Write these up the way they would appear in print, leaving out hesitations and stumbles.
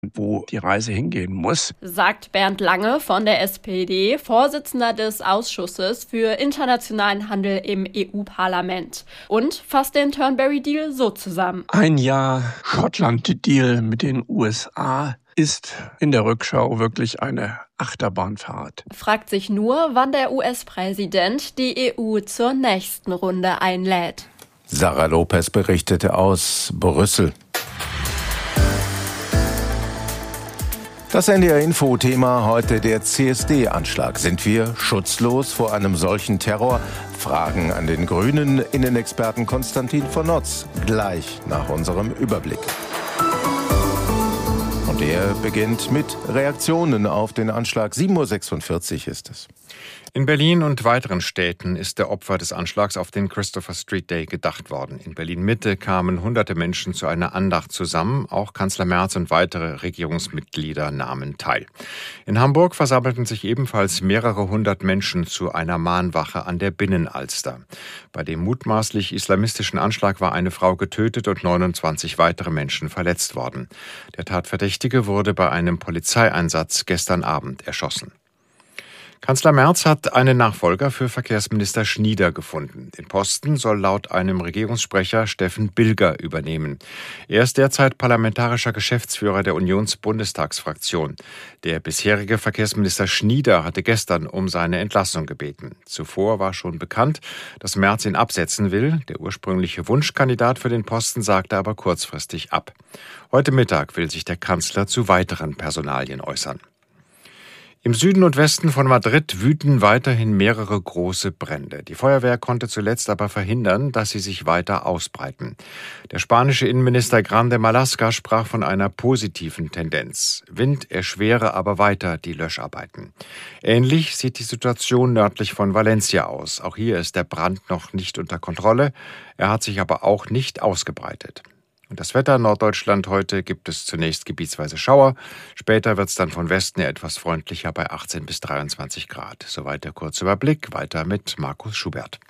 wo die Reise hingehen muss. Sagt Bernd Lange von der SPD, Vorsitzender des Ausschusses für internationalen Handel im EU-Parlament. Und fasst den Turnberry-Deal so zusammen. Ein Jahr Schottland-Deal mit den USA ist in der Rückschau wirklich eine Achterbahnfahrt. Fragt sich nur, wann der US-Präsident die EU zur nächsten Runde einlädt. Sarah Lopez berichtete aus Brüssel. Das NDR-Info-Thema heute der CSD-Anschlag. Sind wir schutzlos vor einem solchen Terror? Fragen an den Grünen Innenexperten Konstantin von Notz gleich nach unserem Überblick. Und er beginnt mit Reaktionen auf den Anschlag. 7.46 Uhr ist es. In Berlin und weiteren Städten ist der Opfer des Anschlags auf den Christopher Street Day gedacht worden. In Berlin-Mitte kamen hunderte Menschen zu einer Andacht zusammen. Auch Kanzler Merz und weitere Regierungsmitglieder nahmen teil. In Hamburg versammelten sich ebenfalls mehrere hundert Menschen zu einer Mahnwache an der Binnenalster. Bei dem mutmaßlich islamistischen Anschlag war eine Frau getötet und 29 weitere Menschen verletzt worden. Der Tatverdächtige wurde bei einem Polizeieinsatz gestern Abend erschossen. Kanzler Merz hat einen Nachfolger für Verkehrsminister Schnieder gefunden. Den Posten soll laut einem Regierungssprecher Steffen Bilger übernehmen. Er ist derzeit parlamentarischer Geschäftsführer der Unions-Bundestagsfraktion. Der bisherige Verkehrsminister Schnieder hatte gestern um seine Entlassung gebeten. Zuvor war schon bekannt, dass Merz ihn absetzen will. Der ursprüngliche Wunschkandidat für den Posten sagte aber kurzfristig ab. Heute Mittag will sich der Kanzler zu weiteren Personalien äußern. Im Süden und Westen von Madrid wüten weiterhin mehrere große Brände. Die Feuerwehr konnte zuletzt aber verhindern, dass sie sich weiter ausbreiten. Der spanische Innenminister Grande Marlaska sprach von einer positiven Tendenz. Wind erschwere aber weiter die Löscharbeiten. Ähnlich sieht die Situation nördlich von Valencia aus. Auch hier ist der Brand noch nicht unter Kontrolle. Er hat sich aber auch nicht ausgebreitet. Und das Wetter in Norddeutschland heute gibt es zunächst gebietsweise Schauer. Später wird es dann von Westen her etwas freundlicher bei 18 bis 23 Grad. Soweit der kurze Überblick. Weiter mit Markus Schubert.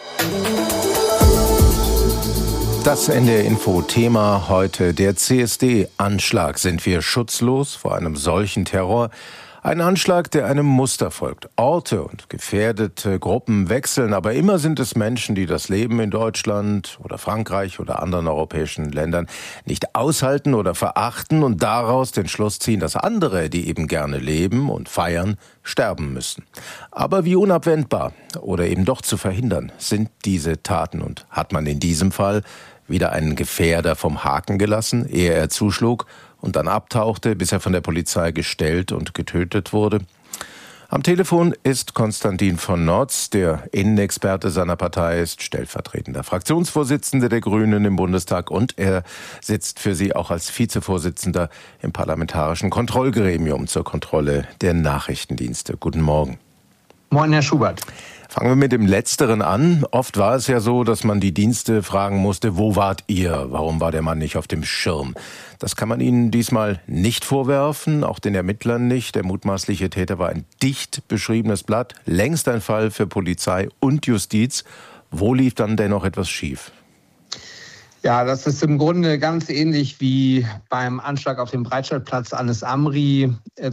Das NDR-Info-Thema heute der CSD-Anschlag. Sind wir schutzlos vor einem solchen Terror? Ein Anschlag, der einem Muster folgt. Orte und gefährdete Gruppen wechseln, aber immer sind es Menschen, die das Leben in Deutschland oder Frankreich oder anderen europäischen Ländern nicht aushalten oder verachten und daraus den Schluss ziehen, dass andere, die eben gerne leben und feiern, sterben müssen. Aber wie unabwendbar oder eben doch zu verhindern sind diese Taten, und hat man in diesem Fall wieder einen Gefährder vom Haken gelassen, ehe er zuschlug und dann abtauchte, bis er von der Polizei gestellt und getötet wurde? Am Telefon ist Konstantin von Notz, der Innenexperte seiner Partei, ist stellvertretender Fraktionsvorsitzender der Grünen im Bundestag und er sitzt für sie auch als Vizevorsitzender im Parlamentarischen Kontrollgremium zur Kontrolle der Nachrichtendienste. Guten Morgen. Moin, Herr Schubert. Fangen wir mit dem Letzteren an. Oft war es ja so, dass man die Dienste fragen musste, wo wart ihr? Warum war der Mann nicht auf dem Schirm? Das kann man Ihnen diesmal nicht vorwerfen, auch den Ermittlern nicht. Der mutmaßliche Täter war ein dicht beschriebenes Blatt, längst ein Fall für Polizei und Justiz. Wo lief dann dennoch etwas schief? Ja, das ist im Grunde ganz ähnlich wie beim Anschlag auf dem Breitscheidplatz Anis Amri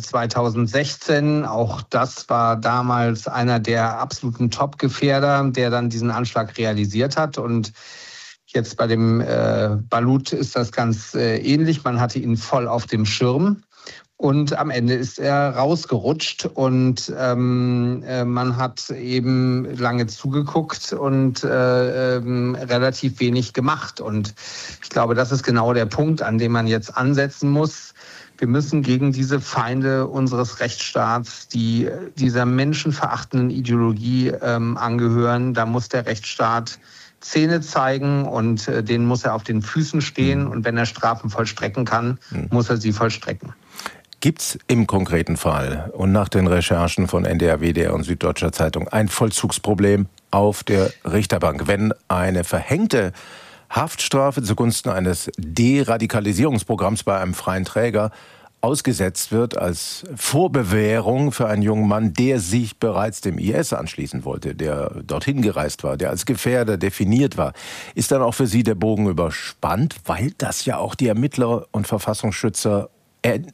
2016. Auch das war damals einer der absoluten Top-Gefährder, der dann diesen Anschlag realisiert hat. Und jetzt bei dem Balut ist das ganz ähnlich. Man hatte ihn voll auf dem Schirm. Und am Ende ist er rausgerutscht und man hat eben lange zugeguckt und relativ wenig gemacht. Und ich glaube, das ist genau der Punkt, an dem man jetzt ansetzen muss. Wir müssen gegen diese Feinde unseres Rechtsstaats, die dieser menschenverachtenden Ideologie angehören, da muss der Rechtsstaat Zähne zeigen und denen muss er auf den Füßen stehen. Und wenn er Strafen vollstrecken kann, muss er sie vollstrecken. Gibt's im konkreten Fall und nach den Recherchen von NDR, WDR und Süddeutscher Zeitung ein Vollzugsproblem auf der Richterbank, wenn eine verhängte Haftstrafe zugunsten eines Deradikalisierungsprogramms bei einem freien Träger ausgesetzt wird als Vorbewährung für einen jungen Mann, der sich bereits dem IS anschließen wollte, der dorthin gereist war, der als Gefährder definiert war? Ist dann auch für Sie der Bogen überspannt, weil das ja auch die Ermittler und Verfassungsschützer